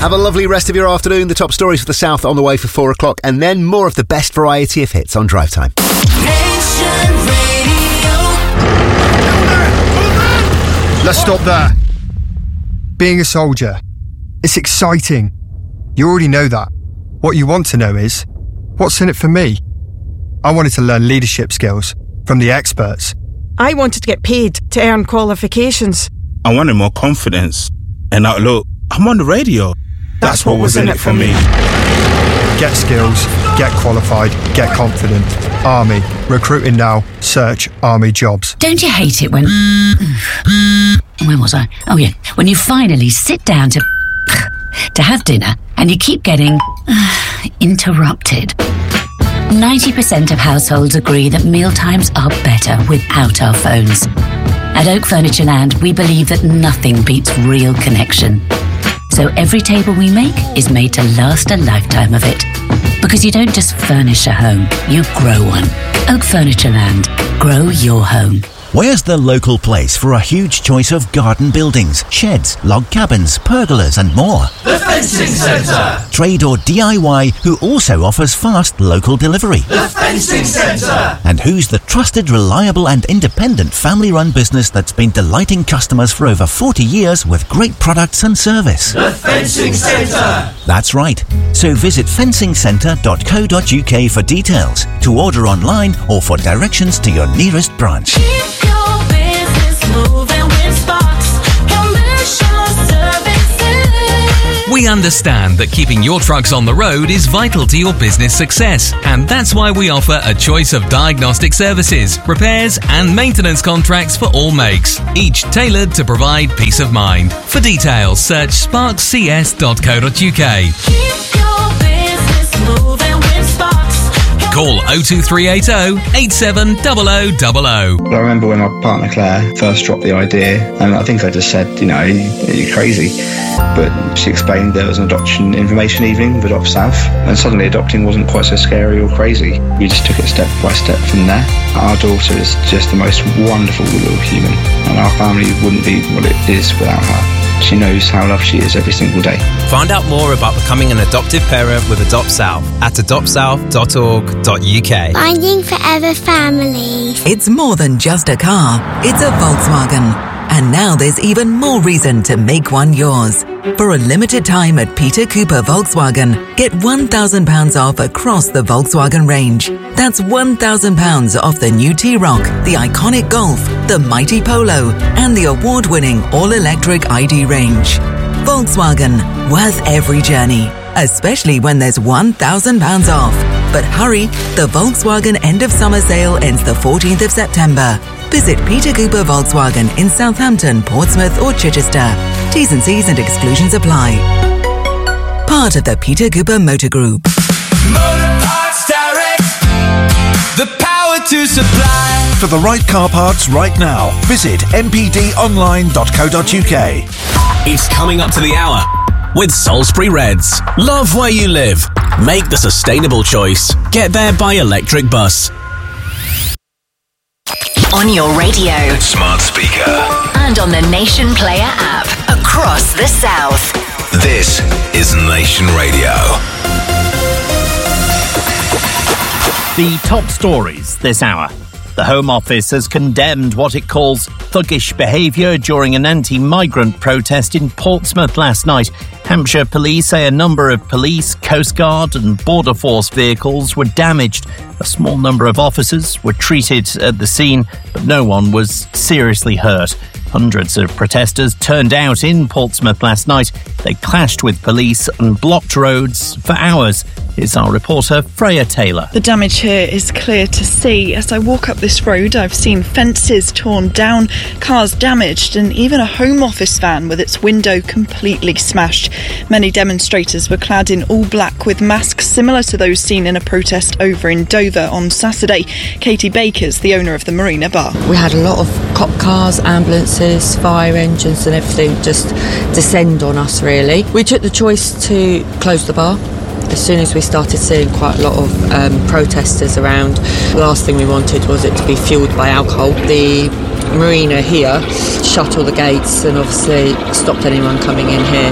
Have a lovely rest of your afternoon. The top stories for the South on the way for 4 o'clock, and then more of the best variety of hits on Drive Time. Nation Radio. Let's stop there. Being a soldier, it's exciting. You already know that. What you want to know is, what's in it for me? I wanted to learn leadership skills from the experts. I wanted to get paid to earn qualifications. I wanted more confidence. And now look, I'm on the radio. That's what was in it for me. Get skills, get qualified, get confident. Army. Recruiting now. Search Army jobs. Don't you hate it when... Where was I? Oh yeah. When you finally sit down to have dinner and you keep getting interrupted. 90% of households agree that mealtimes are better without our phones. At Oak Furnitureland, we believe that nothing beats real connection. So every table we make is made to last a lifetime of it. Because you don't just furnish a home, you grow one. Oak Furnitureland. Grow your home. Where's the local place for a huge choice of garden buildings, sheds, log cabins, pergolas and more? The Fencing Centre. Trade or DIY, who also offers fast local delivery. The Fencing Centre. And who's the trusted, reliable and independent family-run business that's been delighting customers for over 40 years with great products and service? The Fencing Centre. That's right. So visit fencingcentre.co.uk for details, to order online or for directions to your nearest branch. We understand that keeping your trucks on the road is vital to your business success, and that's why we offer a choice of diagnostic services, repairs and maintenance contracts for all makes, each tailored to provide peace of mind. For details, search sparkscs.co.uk. Call 02380 870000. I remember when my partner Claire first dropped the idea, and I think I just said, you're crazy. But she explained there was an adoption information evening with Adopt South, and suddenly adopting wasn't quite so scary or crazy. We just took it step by step from there. Our daughter is just the most wonderful little human, and our family wouldn't be what it is without her. She knows how loved she is every single day. Find out more about becoming an adoptive parent with Adopt South at adoptsouth.org.uk. Finding forever families. It's more than just a car, it's a Volkswagen. And now there's even more reason to make one yours. For a limited time at Peter Cooper Volkswagen, get £1,000 off across the Volkswagen range. That's £1,000 off the new T-Roc, the iconic Golf, the mighty Polo, and the award-winning all-electric ID range. Volkswagen, worth every journey, especially when there's £1,000 off. But hurry, the Volkswagen end of summer sale ends the 14th of September. Visit Peter Cooper Volkswagen in Southampton, Portsmouth or Chichester. T's and C's and exclusions apply. Part of the Peter Cooper Motor Group. Motor Parts Direct. The power to supply. For the right car parts right now, visit mpdonline.co.uk. It's coming up to the hour with Salisbury Reds. Love where you live. Make the sustainable choice. Get there by electric bus. On your radio, smart speaker, and on the Nation Player app across the South. This is Nation Radio. The top stories this hour. The Home Office has condemned what it calls thuggish behaviour during an anti-migrant protest in Portsmouth last night. Hampshire police say a number of police, Coast Guard and Border Force vehicles were damaged. A small number of officers were treated at the scene, but no one was seriously hurt. Hundreds of protesters turned out in Portsmouth last night. They clashed with police and blocked roads for hours. Here's our reporter, Freya Taylor. The damage here is clear to see. As I walk up this road, I've seen fences torn down, cars damaged, and even a Home Office van with its window completely smashed. Many demonstrators were clad in all black with masks similar to those seen in a protest over in Dover on Saturday. Katie Baker's the owner of the Marina Bar. We had a lot of cop cars, ambulances, fire engines and everything just descend on us, really. We took the choice to close the bar as soon as we started seeing quite a lot of protesters around. The last thing we wanted was it to be fuelled by alcohol. The marina here shut all the gates and obviously stopped anyone coming in here.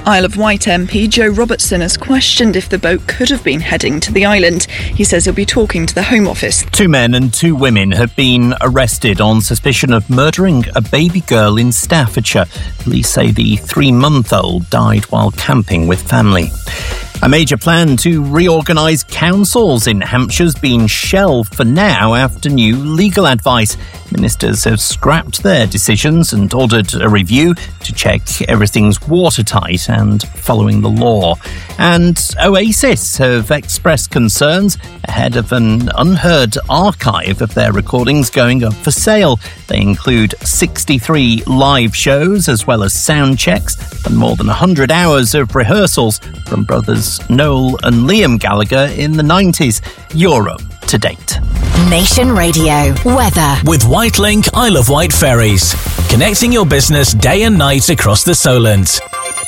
Isle of Wight MP Joe Robertson has questioned if the boat could have been heading to the island. He says he'll be talking to the Home Office. 2 men and 2 women have been arrested on suspicion of murdering a baby girl in Staffordshire. Police say the 3-month-old died while camping with family. A major plan to reorganise councils in Hampshire's been shelved for now after new legal advice. Ministers have scrapped their decisions and ordered a review to check everything's watertight and following the law. And Oasis have expressed concerns ahead of an unheard archive of their recordings going up for sale. They include 63 live shows as well as sound checks and more than 100 hours of rehearsals from brothers Noel and Liam Gallagher in the 90s. Europe to date. Nation Radio weather with Whitelink Isle of Wight ferries, connecting your business day and night across the Solent.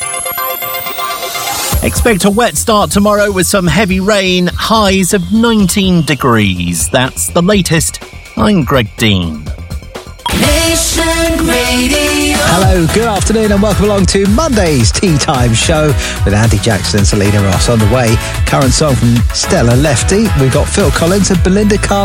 Expect a wet start tomorrow with some heavy rain, highs of 19 degrees. That's the latest. I'm Greg Dean. Nation Radio. Hello, good afternoon and welcome along to Monday's Tea Time Show with Andy Jackson and Selena Ross. On the way, current song from Stella Lefty. We've got Phil Collins and Belinda Carlisle.